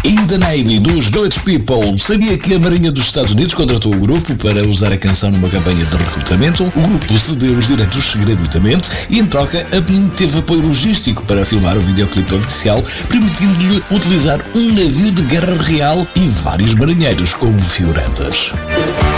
In the Navy, dos Village People. Sabia que a Marinha dos Estados Unidos contratou o grupo para usar a canção numa campanha de recrutamento? O grupo cedeu os direitos gratuitamente e, em troca, teve apoio logístico para filmar o videoclipe oficial, permitindo-lhe utilizar um navio de guerra real e vários marinheiros como figurantes.